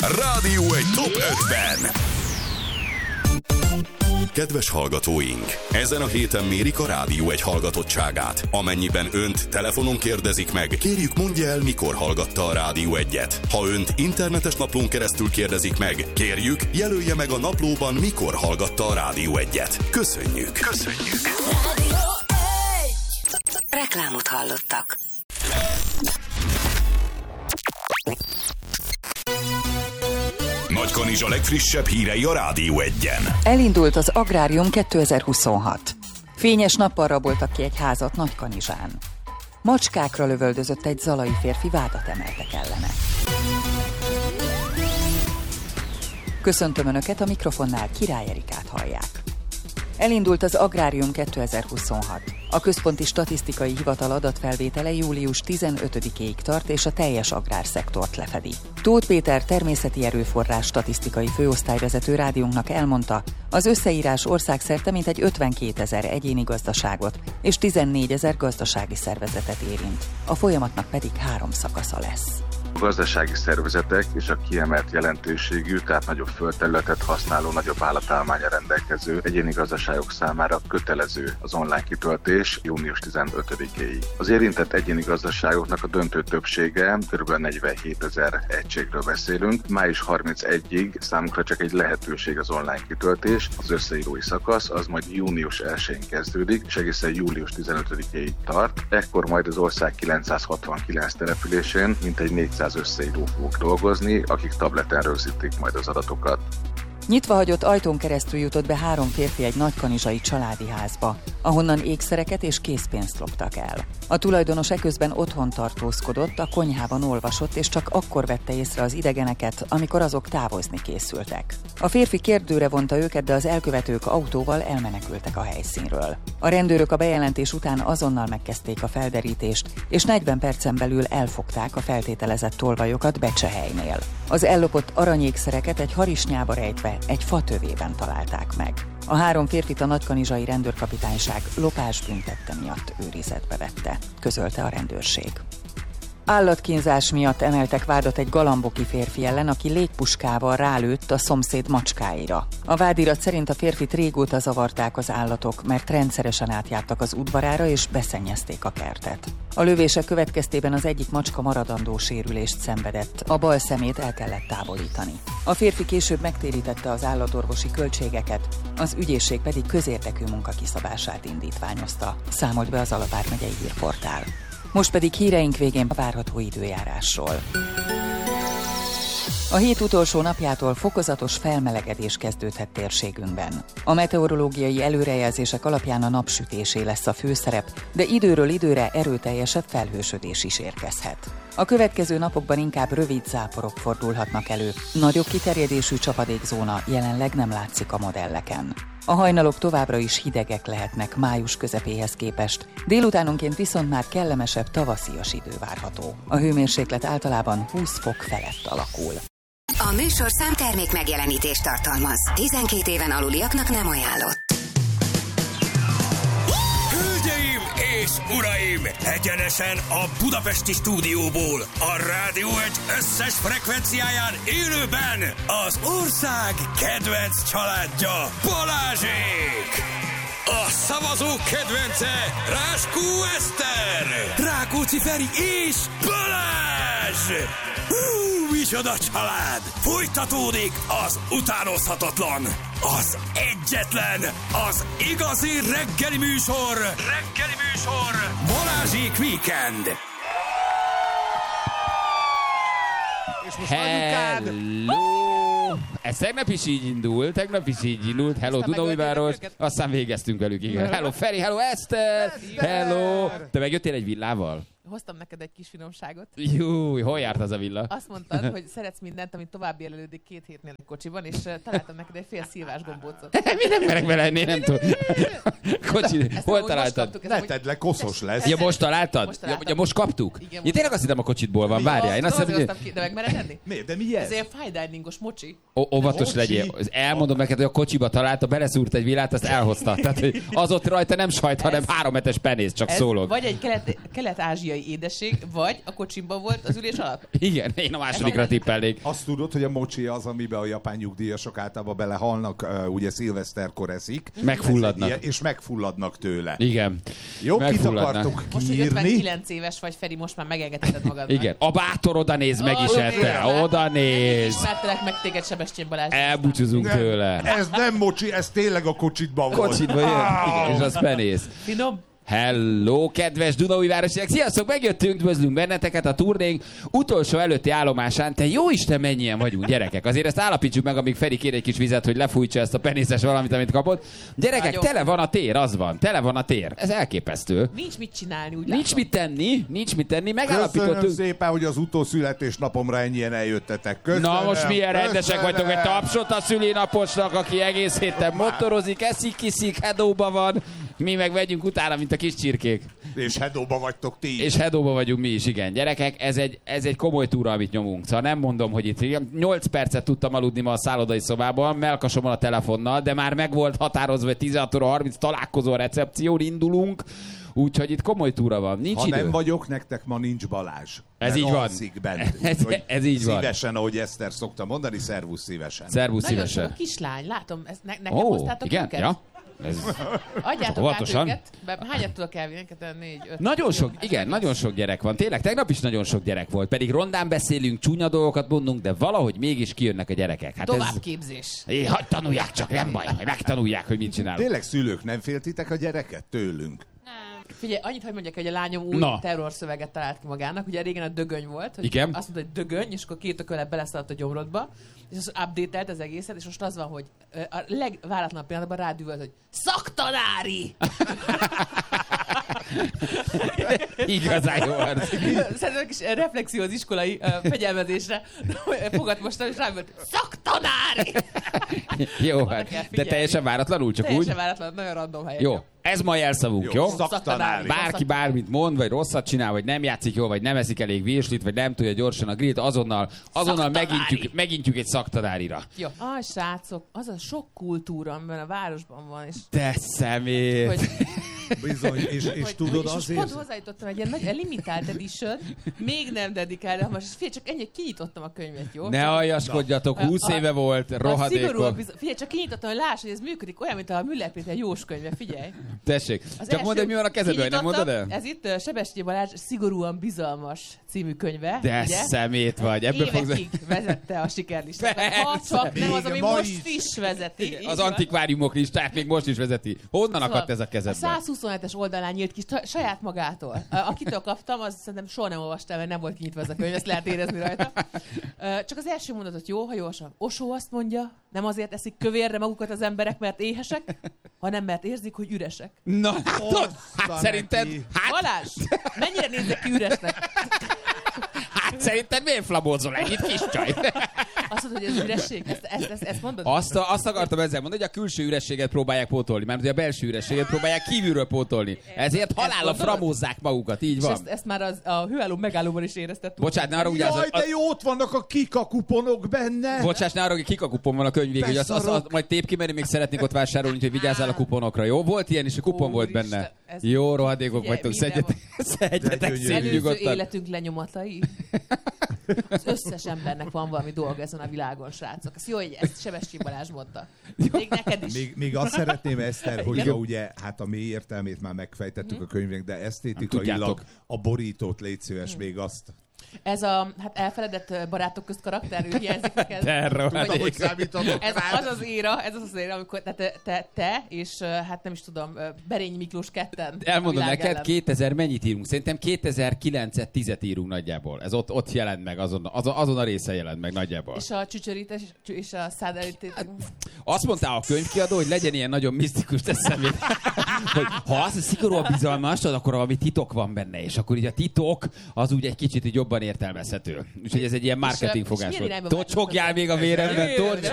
Rádió egy top 5-ben. Kedves hallgatóink! Ezen a héten mérik a Rádió egy hallgatottságát. Amennyiben önt telefonon kérdezik meg, kérjük mondja el, mikor hallgatta a Rádió 1-et. Ha önt internetes naplón keresztül kérdezik meg, kérjük, jelölje meg a naplóban, mikor hallgatta a Rádió 1-et. Köszönjük! Köszönjük! Rádió 1. Reklámot hallottak. Nagykanizsa legfrissebb hírei a Rádió 1-en. Elindult az Agrárium 2026. Fényes nappal raboltak ki egy házat Nagykanizsán. Macskákra lövöldözött egy zalai férfi, vádat emeltek ellene. Köszöntöm Önöket, a mikrofonnál Király Erikát hallják. Elindult az Agrárium 2026. A Központi Statisztikai Hivatal adatfelvétele július 15-ig tart, és a teljes agrárszektort lefedi. Tóth Péter természeti erőforrás statisztikai főosztályvezető rádiónknak elmondta, az összeírás országszerte mintegy 52 000 egyéni gazdaságot és 14 000 gazdasági szervezetet érint. A folyamatnak pedig 3 szakasza lesz. A gazdasági szervezetek és a kiemelt jelentőségű, tehát nagyobb földterületet használó, nagyobb állatállománnyal rendelkező egyéni gazdaságok számára kötelező az online kitöltés június 15-ig. Az érintett egyéni gazdaságoknak a döntő többsége, kb. 47 000 egységről beszélünk. Május 31-ig számunkra csak egy lehetőség az online kitöltés, az összeírói szakasz, az majd június 1-én kezdődik, és egészen július 15-ig tart. Ekkor majd az ország 969 településén mintegy 400 összeíró fogok dolgozni, akik tableten rögzítik majd az adatokat. Nyitva hagyott ajtón keresztül jutott be 3 férfi egy nagykanizsai családi házba, ahonnan ékszereket és készpénzt loptak el. A tulajdonos eközben otthon tartózkodott, a konyhában olvasott, és csak akkor vette észre az idegeneket, amikor azok távozni készültek. A férfi kérdőre vonta őket, de az elkövetők autóval elmenekültek a helyszínről. A rendőrök a bejelentés után azonnal megkezdték a felderítést, és 40 percen belül elfogták a feltételezett tolvajokat Becsehelynél. Az ellopott aranyékszereket egy harisnyába rejtve egy fatövében találták meg. A 3 férfit a nagykanizsai rendőrkapitányság lopásbüntette miatt őrizetbe vette, közölte a rendőrség. Állatkínzás miatt emeltek vádat egy galamboki férfi ellen, aki légpuskával rálőtt a szomszéd macskáira. A vádirat szerint a férfit régóta zavarták az állatok, mert rendszeresen átjártak az udvarára és beszennyezték a kertet. A lövések következtében az egyik macska maradandó sérülést szenvedett, a bal szemét el kellett távolítani. A férfi később megtérítette az állatorvosi költségeket, az ügyészség pedig közérdekű munka kiszabását indítványozta, számolt be az Alapár megyei hírportál. Most pedig híreink végén a várható időjárásról. A hét utolsó napjától fokozatos felmelegedés kezdődhet térségünkben. A meteorológiai előrejelzések alapján a napsütésé lesz a főszerep, de időről időre erőteljesebb felhősödés is érkezhet. A következő napokban inkább rövid záporok fordulhatnak elő. Nagyobb kiterjedésű csapadékzóna jelenleg nem látszik a modelleken. A hajnalok továbbra is hidegek lehetnek május közepéhez képest, délutánonként viszont már kellemesebb tavaszias idő várható. A hőmérséklet általában 20 fok felett alakul. A műsorszám termék megjelenítést tartalmaz. 12 éven aluliaknak nem ajánlott. Hölgyeim és uraim! Egyenesen a budapesti stúdióból, a Rádió 1 összes frekvenciáján élőben az ország kedvenc családja, Balázsék! A szavazók kedvence, Ráskó Eszter, Rákóczi Feri és Balázs! Micsoda család! Folytatódik az utánozhatatlan, az egyetlen, az igazi reggeli műsor! Reggeli műsor! Balázsék Weekend! Hello! Ez tegnap is így indult. Hello Dunaújváros. Aztán végeztünk velük, igen. Hello Feri, hello Eszter! Hello! Te megjöttél egy villával? Hoztam neked egy kis finomságot. Júj, hol járt az a villa? Azt mondtad, hogy szeretsz mindent, amit tovább jelölődik 2 hétnél egy kocsiban, és találtam neked egy fél szilvás gombócot. Mi nem merek bele ennél, nem tudom. Kocsi, hol találtad? Ne tedd le, koszos lesz. Ja, most találtad? Ja, most kaptuk? Igen, Ja, tényleg azt hittem a kocsitból van, várjál. Én azt hiszem, hogy... De megmered enni? Miért? De mi ez? Ez ilyen fine diningos mocsi. Óvatos legyél. Elmondom neked, hogy a kocsiba találta, beleszúrt egy villát, azt elhozta. Tehát az ott rajta nem sajt, hanem 3 hetes penész, csak szólok. Vagy egy kelet-ázsiai kínai édesség, vagy a kocsimban volt az ülés alatt. Igen, én a másodikra tippelnék. Azt tudod, hogy a mochi az, amiben a japán nyugdíjasok általában belehalnak, ugye szilveszterkor eszik. Megfulladnak. És megfulladnak tőle. Igen. Jó, kit akartok most, hogy kiírni? 59 éves vagy, Feri, most már megengedheted magadnak. Igen. A bátor oda néz, meg is ette. Oda néz. Ismertelek meg téged, Sebestyén Balázs. Elbúcsúzunk tőle. Ez nem mochi, ez tényleg a kocsitban volt. Kocsitba jön. Igen, és az penész. Finom. Hello, kedves Dunaújvárosiak! Sziasztok, megjöttünk, üdvözlünk benneteket a turnénk utolsó előtti állomásán. Te jó Isten, mennyien vagyunk, gyerekek! Azért ezt állapítsuk meg, amíg Feri kér egy kis vizet, hogy lefújtsa ezt a penészes valamit, amit kapott. Gyerekek, Nagyon. tele van a tér, az van. Tele van a tér. Ez elképesztő. Nincs mit csinálni, úgy Nincs mit tenni, Köszönöm megállapítottunk. szépen, hogy az utószületésnapomra ennyien eljöttetek. Köszönöm. Na most milyen rendesek vagytok, egy tapsot a szülinaposnak, aki egész héten motorozik, eszik, kiszik, hedóba van. Mi meg vegyünk utána, mint a kis csirkék. És hedóba vagytok ti. És hedóba vagyunk mi is, igen. Gyerekek, ez egy komoly túra, amit nyomunk. Szóval nem mondom, hogy itt 8 percet tudtam aludni ma a szállodai szobában, melkasommal a telefonnal, de már meg volt határozva, hogy 16 óra 30 találkozó a recepción, indulunk. Úgyhogy itt komoly túra van. Nincs ha idő. nem vagyok, nektek ma nincs Balázs. Ez így van. Ez így van. Szívesen, ahogy Eszter szokta mondani, szervusz szívesen. Szervusz nagyon szívesen. sok a kislány, látom, ezt nekem Ó, hoztátok igen, őket? ja. Ez... Adjátok óvatosan. át őket. Hányat tudok elvinni? 4, 5. Nagyon sok, igen, nagyon sok gyerek van. Tényleg, tegnap is nagyon sok gyerek volt. Pedig rondán beszélünk, csúnya dolgokat mondunk, de valahogy mégis kijönnek a gyerekek. Hát Továbbképzés. Hadd tanulják csak, nem baj, hogy megtanulják, hogy mit csinálunk. Tényleg szülők, nem féltitek a gyereket tőlünk? Figyelj, annyit, hogy mondjak, hogy a lányom új terrorszöveget talált ki magának. Ugye régen a dögöny volt, hogy igen? azt mondta, hogy dögöny, és akkor 2 ökölet beleszaladt a gyomrodba, és az update-elt az egészet, és most az van, hogy a legváratlanabb pillanatban rádüvölt, hogy szaktanári! Igazán jó arc. Szerintem kis reflexió az iskolai fegyelmezésre fogad most, és rádüvölt, szaktanári! Jó, hát. De teljesen váratlanul, csak teljesen úgy? váratlanul, nagyon random helyen. Jó. Ez ma jelszavunk, jó? Szaktanári. Bárki bármit mond, vagy rosszat csinál, vagy nem játszik jól, vagy nem eszik elég virslit, vagy nem tudja gyorsan a grillt, azonnal megintjük egy szaktanárira. Jó. Srácok, az a sok kultúra, amiben a városban van, és... Te szemét! Hogy... Bizony, és tudod és azért... pont hozzájutottam egy ilyen nagy limitált edition, még nem dedikálva, most figyelj, csak ennyi kinyitottam a könyvet, jó? Ne aljaskodjatok, 20 éve volt, rohadékon. Figyelj, csak kinyitottam, hogy láss, hogy ez működik, olyan, mint a Müller Péter Jós könyve, figyelj. Tessék, csak mondd, hogy mi van a kezedben, nem mondod el? Ez itt Sebestyén Balázs Szigorúan bizalmas című könyve. De ugye? szemét vagy. Ebből évekig vezette a sikerlistát. Ha csak nem az, ami most is vezeti. Az antikváriumok listát még most is vezeti. Honnan akadt ez a kezedben? A 127-es oldalán nyílt ki saját magától. Akitől kaptam, az szerintem soha nem olvastam, mert nem volt kinyitva ez a könyv, ezt lehet érezni rajta. Csak az első mondatot jó, ha olvasom. Osó azt mondja, nem azért eszik kövérre magukat az emberek, mert éhesek, hanem mert érzik, hogy üresek. Na, hát szerinted... Balázs, mennyire nézzek ki üresnek? Hát szerinted miért flamózol ennyit, kis csaj? Azt mondod, hogy ez üresség? Ezt mondod? Azt akartam ezzel mondani, hogy a külső ürességet próbálják pótolni, mert a belső ürességet próbálják kívülről pótolni. Ezért halálra framózzák magukat, így van. És ezt már a hőálló megállóban is érezted. Bocsánat, ne arra ugye... Jaj, de jó, ott vannak a kikakuponok benne! Bocsánat, ne arra, hogy kikakupon van a könyv végig, hogy azt majd tép ki, mert még szeretnék ott vásárolni, úgyhogy vigyázzál a kuponokra, jó? Volt ilyen, és a kupon volt benne. Jó, rohadékok vagytok, szedjetek szép előző nyugodtan. életünk lenyomatai. Az összes embernek van valami dolga ezen a világon, srácok. Ez jó, hogy ezt Sebestyén Balázs mondta. Még neked is. Még azt szeretném, Eszter, hogy ugye, hát a mély értelmét már megfejtettük a könyvnek, de esztétikailag a borítót légy szíves, még azt. Ez a elfeledett barátok közt karakter, ő hiányzik neked? Hogy számítatok? Ez az az éra, amikor te és hát nem is tudom, Berény Miklós ketten. Elmondom neked, 2000 mennyit írunk? Szerintem 2009-et 10-et írunk nagyjából. Ez ott jelent meg, azon a része jelent meg nagyjából. És a csücsörítés és a száderítés. Azt mondta a könyvkiadó, hogy legyen ilyen nagyon misztikus, teszem, hogy ha az szigorúan bizalmas, akkor valami titok van benne, és akkor így a titok az úgy egy kicsit jobban értelmezhető. Úgyhogy ez egy ilyen marketing fogás volt. Tocsogjál még a véremben,